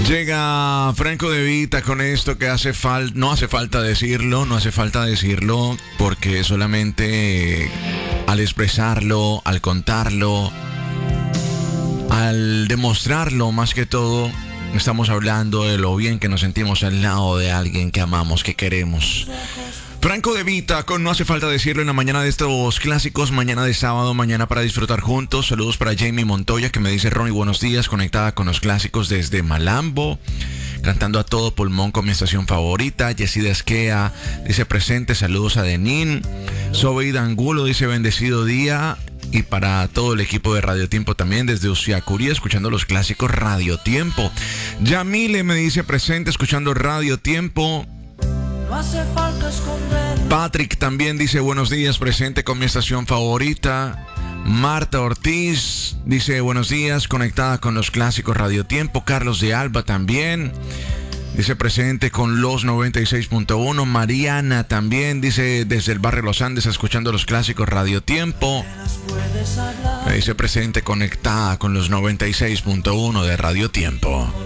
Llega Franco De Vita con esto que no hace falta decirlo, porque solamente al expresarlo, al contarlo, al demostrarlo, más que todo, estamos hablando de lo bien que nos sentimos al lado de alguien que amamos, que queremos. Franco De Vita con No Hace Falta Decirlo en la mañana de estos clásicos, mañana de sábado, mañana para disfrutar juntos. Saludos para Jamie Montoya, que me dice: Ronnie, buenos días, conectada con los clásicos desde Malambo, cantando a todo pulmón con mi estación favorita. Yesida Esquea dice presente, saludos a Denín. Sobeida Angulo dice bendecido día. Y para todo el equipo de Radio Tiempo también desde Usiacurí, escuchando los clásicos Radio Tiempo. Yamile me dice presente, escuchando Radio Tiempo. No hace falta esconder. Patrick también dice buenos días, presente con mi estación favorita. Marta Ortiz dice buenos días, conectada con los clásicos Radio Tiempo. Carlos de Alba también dice presente con los 96.1. Mariana también dice desde el barrio Los Andes, escuchando los clásicos Radio Tiempo. Me dice presente, conectada con los 96.1 de Radio Tiempo.